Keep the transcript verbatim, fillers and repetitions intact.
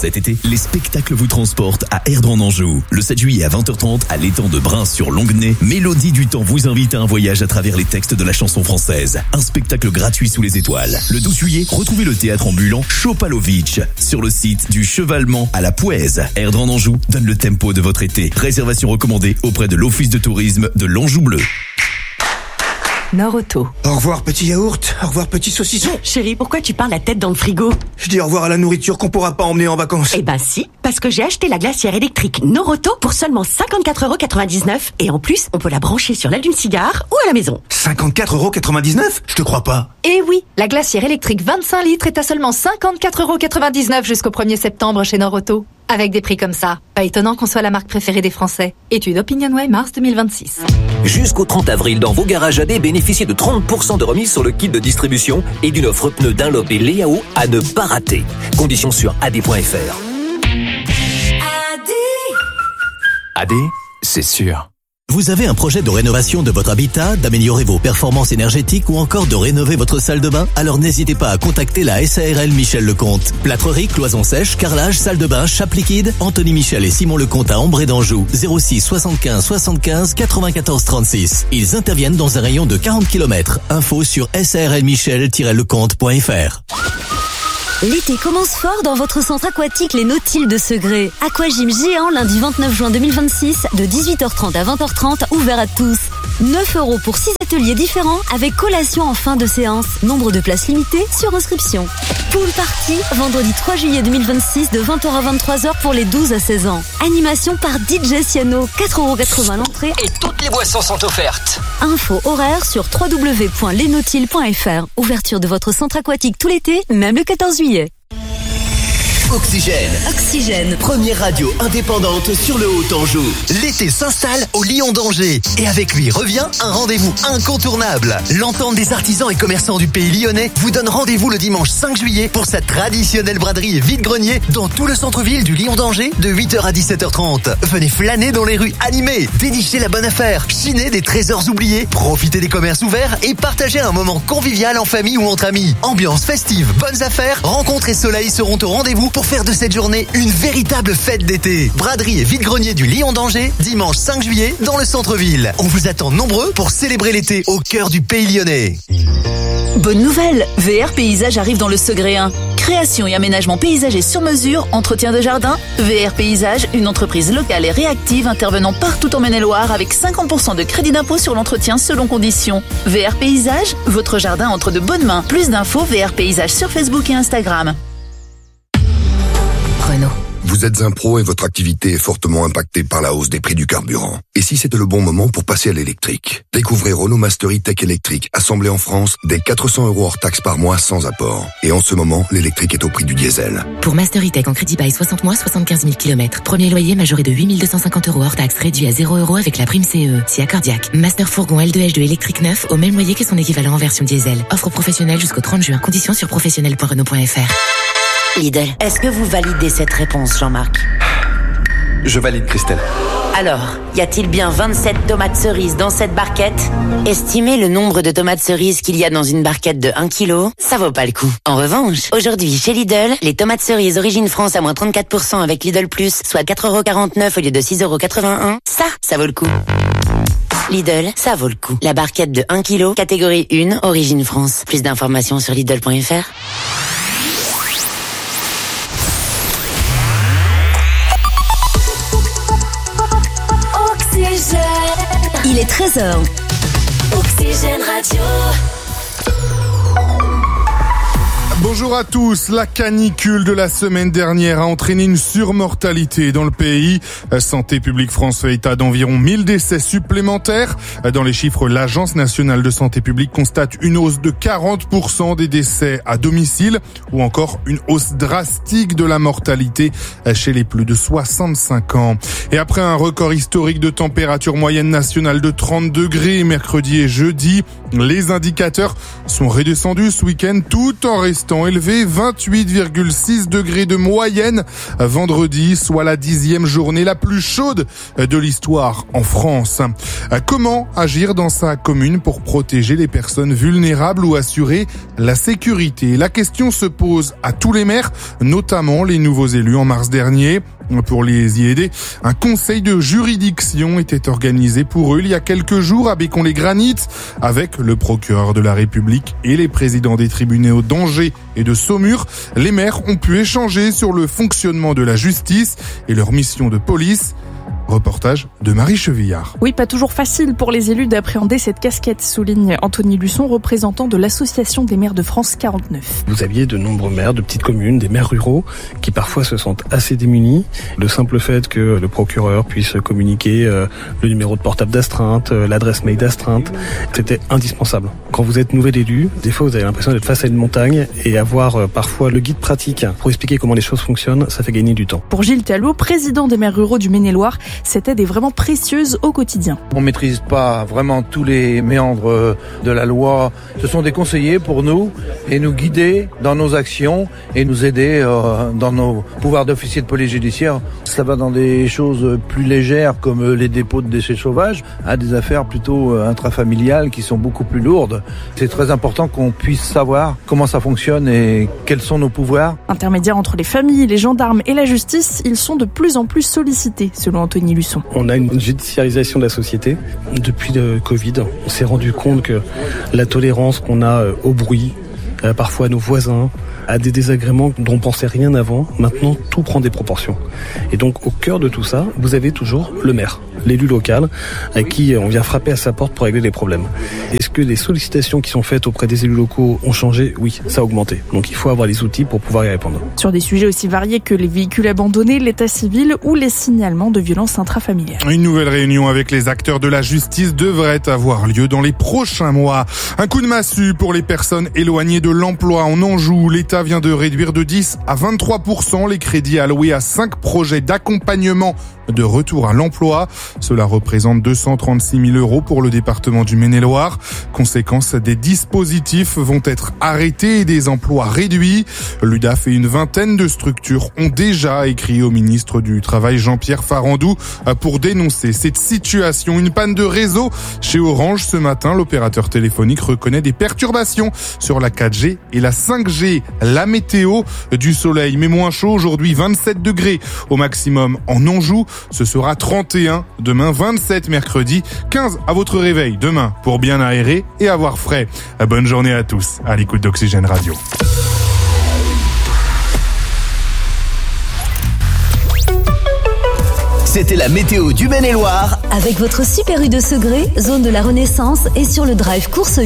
Cet été, les spectacles vous transportent à Erdre en Anjou. Le sept juillet à vingt heures trente, à l'étang de Brun-sur-Longuenay, Mélodie du Temps vous invite à un voyage à travers les textes de la chanson française. Un spectacle gratuit sous les étoiles. Le douze juillet, retrouvez le théâtre ambulant Chopalovic sur le site du Chevalement à la Pouèze. Erdre en Anjou donne le tempo de votre été. Réservation recommandée auprès de l'Office de tourisme de l'Anjou Bleu. Nord-Auto. Au revoir petit yaourt, au revoir petit saucisson. Chérie, pourquoi tu parles la tête dans le frigo? Je dis au revoir à la nourriture qu'on pourra pas emmener en vacances. Eh ben si, parce que j'ai acheté la glacière électrique Nord-Auto pour seulement cinquante-quatre euros quatre-vingt-dix-neuf et en plus, on peut la brancher sur l'allume-cigare ou à la maison. cinquante-quatre euros quatre-vingt-dix-neuf? Je te crois pas. Eh oui, la glacière électrique vingt-cinq litres est à seulement cinquante-quatre euros quatre-vingt-dix-neuf jusqu'au premier septembre chez Nord-Auto. Avec des prix comme ça, pas étonnant qu'on soit la marque préférée des Français. Étude OpinionWay mars deux mille vingt-six. Jusqu'au trente avril, dans vos garages A D, bénéficiez de trente pour cent de remise sur le kit de distribution et d'une offre pneus Dunlop et Léao à ne pas rater. Conditions sur A D point F R. A D, c'est sûr. Vous avez un projet de rénovation de votre habitat, d'améliorer vos performances énergétiques ou encore de rénover votre salle de bain? Alors n'hésitez pas à contacter la S A R L Michel Lecomte. Plâtrerie, cloisons sèches, carrelage, salle de bain, chape liquide. Anthony Michel et Simon Lecomte à Ambré d'Anjou. zéro six soixante-quinze soixante-quinze quatre-vingt-quatorze trente-six. Ils interviennent dans un rayon de quarante kilomètres. Info sur s a r l michel tiret lecomte point f r. L'été commence fort dans votre centre aquatique Les Nautiles de Segré. Aquagym géant lundi vingt-neuf juin deux mille vingt-six de dix-huit heures trente à vingt heures trente, ouvert à tous. neuf euros pour six ateliers différents avec collation en fin de séance. Nombre de places limitées sur inscription. Pool party vendredi trois juillet deux mille vingt-six de vingt heures à vingt-trois heures pour les douze à seize ans. Animation par D J Ciano, quatre euros quatre-vingts l'entrée. Et toutes les boissons sont offertes. Info horaire sur w w w point les nautiles point f r. Ouverture de votre centre aquatique tout l'été, même le quatorze juillet. Oxygène. Oxygène. Première radio indépendante sur le Haut-Anjou. L'été s'installe au Lion d'Angers. Et avec lui revient un rendez-vous incontournable. L'entente des artisans et commerçants du pays lyonnais vous donne rendez-vous le dimanche cinq juillet pour sa traditionnelle braderie et vide-grenier dans tout le centre-ville du Lion d'Angers de huit heures à dix-sept heures trente. Venez flâner dans les rues animées, dénicher la bonne affaire, chiner des trésors oubliés, profiter des commerces ouverts et partager un moment convivial en famille ou entre amis. Ambiance festive, bonnes affaires, rencontres et soleil seront au rendez-vous pour faire de cette journée une véritable fête d'été. Braderie et vide-grenier du Lion d'Angers, dimanche cinq juillet dans le centre-ville. On vous attend nombreux pour célébrer l'été au cœur du pays lyonnais. Bonne nouvelle, V R Paysage arrive dans le Segréen. Création et aménagement paysager sur mesure, entretien de jardin. V R Paysage, une entreprise locale et réactive intervenant partout en Maine-et-Loire avec cinquante pour cent de crédit d'impôt sur l'entretien selon conditions. V R Paysage, votre jardin entre de bonnes mains. Plus d'infos, V R Paysage sur Facebook et Instagram. Renault. Vous êtes un pro et votre activité est fortement impactée par la hausse des prix du carburant. Et si c'était le bon moment pour passer à l'électrique? Découvrez Renault Mastery Tech électrique, assemblé en France, dès quatre cents euros hors taxe par mois sans apport. Et en ce moment, l'électrique est au prix du diesel. Pour Mastery Tech en crédit bail soixante mois, soixante-quinze mille kilomètres. Premier loyer majoré de huit mille deux cent cinquante euros hors taxe, réduit à zéro euros avec la prime C E E. Si accordiaque. Master Fourgon L deux H deux électrique neuf au même loyer que son équivalent en version diesel. Offre professionnelle jusqu'au trente juin. Conditions sur professionnel point renault point f r. Lidl, est-ce que vous validez cette réponse, Jean-Marc? Je valide, Christelle. Alors, y a-t-il bien vingt-sept tomates cerises dans cette barquette? Estimez le nombre de tomates cerises qu'il y a dans une barquette de un kilo, ça vaut pas le coup. En revanche, aujourd'hui, chez Lidl, les tomates cerises Origine France à moins trente-quatre pour cent avec Lidl Plus, soit quatre euros quarante-neuf au lieu de six euros quatre-vingt-un, ça, ça vaut le coup. Lidl, ça vaut le coup. La barquette de un kilo, catégorie un, Origine France. Plus d'informations sur Lidl point f r. Il est treize heures. Oxygène Radio. Bonjour à tous. La canicule de la semaine dernière a entraîné une surmortalité dans le pays. Santé publique France fait état d'environ mille décès supplémentaires. Dans les chiffres, l'Agence nationale de santé publique constate une hausse de quarante pour cent des décès à domicile ou encore une hausse drastique de la mortalité chez les plus de soixante-cinq ans. Et après un record historique de température moyenne nationale de trente degrés mercredi et jeudi, les indicateurs sont redescendus ce week-end tout en restant temps élevé, vingt-huit virgule six degrés de moyenne vendredi, soit la dixième journée la plus chaude de l'histoire en France. Comment agir dans sa commune pour protéger les personnes vulnérables ou assurer la sécurité? La question se pose à tous les maires, notamment les nouveaux élus en mars dernier. Pour les y aider, un conseil de juridiction était organisé pour eux il y a quelques jours à Bécon-les-Granites avec le procureur de la République et les présidents des tribunaux d'Angers et de Saumur. Les maires ont pu échanger sur le fonctionnement de la justice et leur mission de police. Reportage de Marie Chevillard. Oui, pas toujours facile pour les élus d'appréhender cette casquette, souligne Anthony Luçon, représentant de l'Association des maires de France quarante-neuf. Vous aviez de nombreux maires de petites communes, des maires ruraux, qui parfois se sentent assez démunis. Le simple fait que le procureur puisse communiquer euh, le numéro de portable d'astreinte, euh, l'adresse mail d'astreinte, c'était indispensable. Quand vous êtes nouvel élu, des fois vous avez l'impression d'être face à une montagne et avoir euh, parfois le guide pratique pour expliquer comment les choses fonctionnent, ça fait gagner du temps. Pour Gilles Talot, président des maires ruraux du Maine-et-Loire, cette aide est vraiment précieuse au quotidien. On ne maîtrise pas vraiment tous les méandres de la loi. Ce sont des conseillers pour nous et nous guider dans nos actions et nous aider euh, dans nos pouvoirs d'officier de police judiciaire. Ça va dans des choses plus légères comme les dépôts de déchets sauvages à des affaires plutôt intrafamiliales qui sont beaucoup plus lourdes. C'est très important qu'on puisse savoir comment ça fonctionne et quels sont nos pouvoirs. Intermédiaires entre les familles, les gendarmes et la justice, ils sont de plus en plus sollicités, selon Anthony Luçon. On a une judiciarisation de la société. Depuis le Covid, on s'est rendu compte que la tolérance qu'on a au bruit, parfois à nos voisins, à des désagréments dont on pensait rien avant, maintenant tout prend des proportions. Et donc au cœur de tout ça, vous avez toujours le maire, l'élu local, à qui on vient frapper à sa porte pour régler les problèmes. Est-ce que les sollicitations qui sont faites auprès des élus locaux ont changé? Oui, ça a augmenté. Donc il faut avoir les outils pour pouvoir y répondre. Sur des sujets aussi variés que les véhicules abandonnés, l'état civil ou les signalements de violences intrafamiliales. Une nouvelle réunion avec les acteurs de la justice devrait avoir lieu dans les prochains mois. Un coup de massue pour les personnes éloignées de l'emploi en Anjou. L'État vient de réduire de dix à vingt-trois pour cent les crédits alloués à cinq projets d'accompagnement de retour à l'emploi. Cela représente deux cent trente-six mille euros pour le département du Maine-et-Loire. Conséquence, des dispositifs vont être arrêtés et des emplois réduits. L'U D A F et une vingtaine de structures ont déjà écrit au ministre du Travail Jean-Pierre Farandou pour dénoncer cette situation. Une panne de réseau chez Orange ce matin. L'opérateur téléphonique reconnaît des perturbations sur la quatre G et la cinq G. La météo, du soleil mais moins chaud. Aujourd'hui vingt-sept degrés au maximum en Anjou. Ce sera trente et un demain, vingt-sept mercredi, quinze à votre réveil demain pour bien aérer et avoir frais. Bonne journée à tous à l'écoute d'Oxygène Radio. C'était la météo du Maine-et-Loire avec votre Super U de Segré, zone de la Renaissance et sur le drive course